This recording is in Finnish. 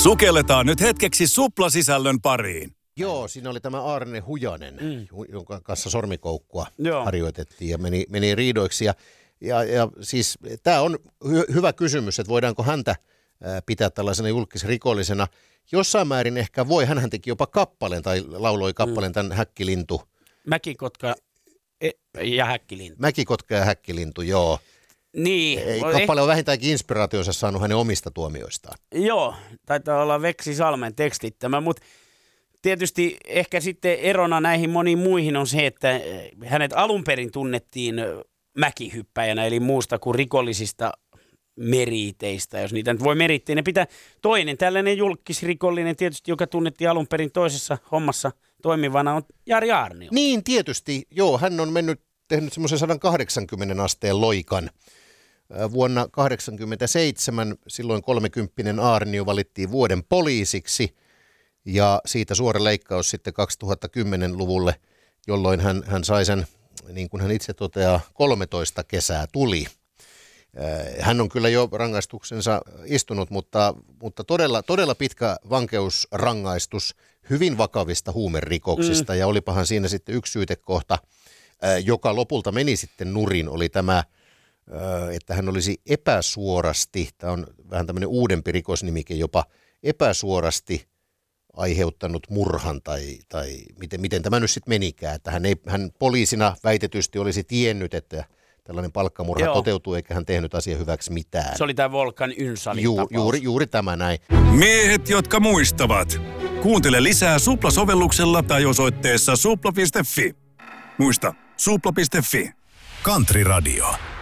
Sukelletaan nyt hetkeksi suplasisällön pariin. Joo, siinä oli tämä Aarne Hujanen, jonka kanssa sormikoukkua Joo. harjoitettiin ja meni riidoiksi. Ja siis tämä on hyvä kysymys, että voidaanko häntä pitää tällaisena julkisrikollisena. Jossain määrin ehkä voi, hänhän teki jopa kappaleen tai lauloi kappaleen tämän Häkkilintu. Mäkikotka ja Häkkilintu. Mäkikotka ja Häkkilintu, joo. Niin. Kappale on vähintäänkin inspiraationsa saanut hänen omista tuomioistaan. Joo, taitaa olla Veksi Salmen tekstittämä, mutta tietysti ehkä sitten erona näihin moniin muihin on se, että hänet alun perin tunnettiin mäkihyppäjänä, eli muusta kuin rikollisista meriiteistä, jos niitä nyt voi merittää. Ne pitää toinen tällainen julkisrikollinen tietysti, joka tunnettiin alun perin toisessa hommassa toimivana, on Jari Aarnio. Niin, tietysti. Joo, hän on tehnyt semmoisen 180 asteen loikan. Vuonna 1987 silloin 30 Aarnio valittiin vuoden poliisiksi ja siitä suora leikkaus sitten 2010-luvulle, jolloin hän sai sen, niin kuin hän itse toteaa, 13 kesää tuli. Hän on kyllä jo rangaistuksensa istunut, mutta todella pitkä vankeusrangaistus hyvin vakavista huumerikoksista ja olipahan siinä sitten yksi syytekohta, joka lopulta meni sitten nurin, oli tämä, että hän olisi epäsuorasti, tämä on vähän tämmöinen uudempi rikosnimike jopa, epäsuorasti aiheuttanut murhan tai miten tämä nyt sitten menikään, että hän poliisina väitetysti olisi tiennyt, että tällainen palkkamurha toteutuu, eikä hän tehnyt asian hyväksi mitään. Se oli tämä Volkan Ynsalin tapaus. Juuri tämä näin. Miehet, jotka muistavat. Kuuntele lisää Supla-sovelluksella tai osoitteessa supla.fi. Muista, supla.fi. Country Radio.